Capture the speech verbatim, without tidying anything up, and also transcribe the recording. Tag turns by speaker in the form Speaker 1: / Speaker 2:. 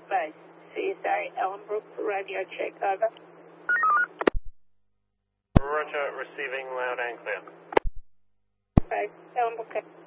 Speaker 1: Base. C S A Ellenbrook, radio check, over.
Speaker 2: Roger, receiving loud and clear.
Speaker 1: Okay, Ellenbrook.